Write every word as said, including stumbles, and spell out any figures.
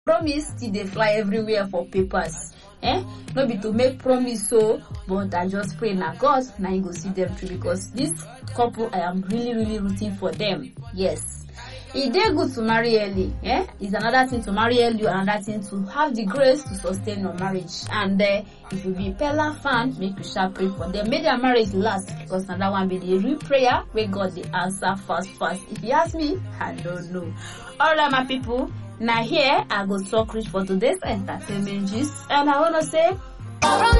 promise still dey fly everywhere for papers. Eh? No be to make promise so, but I just pray na God na you go see them through, because this couple I am really really rooting for them. Yes. It dey good to marry early, eh? It's another thing to marry early, another thing to have the grace to sustain your marriage. And uh, if you be a Pella fan, make you sha pray for them. Make their marriage last, because now that one be the real prayer where God the answer fast fast. If you ask me, I don't know. Alright, my people. Now here I go talk rich for today's entertainment gist, and I wanna say.